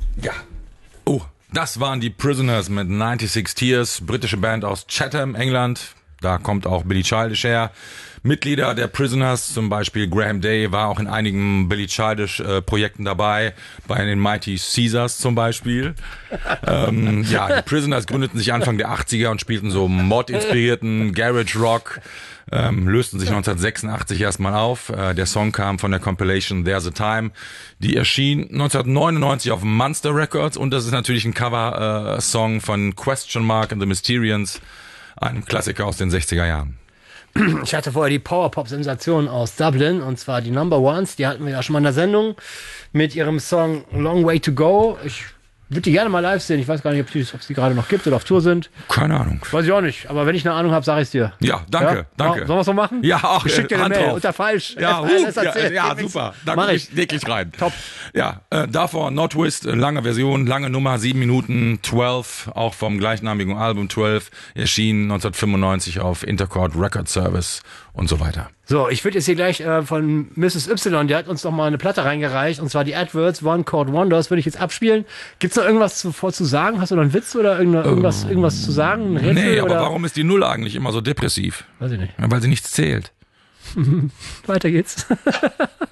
Ja. Oh, das waren die Prisoners mit 96 Tears, britische Band aus Chatham, England. Da kommt auch Billy Childish her. Mitglieder der Prisoners, zum Beispiel Graham Day, war auch in einigen Billy Childish Projekten dabei, bei den Mighty Caesars zum Beispiel. Die Prisoners gründeten sich Anfang der 80er und spielten so Mod-inspirierten Garage Rock, lösten sich 1986 erstmal auf. Der Song kam von der Compilation There's a Time. Die erschien 1999 auf Monster Records und das ist natürlich ein Cover-Song von Question Mark and the Mysterians, einem Klassiker aus den 60er Jahren. Ich hatte vorher die Powerpop-Sensation aus Dublin, und zwar die Number Ones, die hatten wir ja schon mal in der Sendung mit ihrem Song Long Way to Go. Ich würde die gerne mal live sehen. Ich weiß gar nicht, ob es die gerade noch gibt oder auf Tour sind. Keine Ahnung. Weiß ich auch nicht, aber wenn ich eine Ahnung habe, sage ich es dir. Ja, danke. Sollen wir es so machen? Ja, auch. Ich schicke dir eine Hand Mail drauf. unter falsch. Ja, Ja, super. Da gucke ich wirklich rein. Top. Ja, davor Notwist, lange Version, lange Nummer, 7 Minuten, 12, auch vom gleichnamigen Album 12, erschien 1995 auf Intercord Record Service und so weiter. So, ich würde jetzt hier gleich von Mrs. Y, die hat uns noch mal eine Platte reingereicht, und zwar die Adverts, One Chord Wonders, würde ich jetzt abspielen. Gibt's noch irgendwas zuvor zu sagen? Hast du noch einen Witz oder irgendwas zu sagen? Ein Rätsel, Nee, aber oder? warum ist die Null eigentlich immer so depressiv? Weiß ich nicht. Ja, weil sie nichts zählt. Weiter geht's.